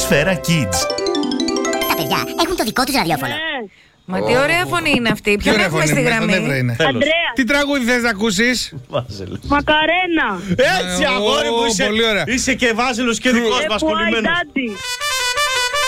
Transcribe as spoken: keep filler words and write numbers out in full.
Σφαίρα Kids. Τα παιδιά έχουν το δικό τους ραδιόφωνο. Μα τι ωραία φωνή είναι αυτή. Ποιον έχουμε στη γραμμή? Αντρέα. Τι τραγούδι θες να ακούσεις? Μακαρένα. Έτσι, αγόρι μου, είσαι, πολύ ωραία. είσαι και Βάζελος και δικός μας κολλημένος. Daddy.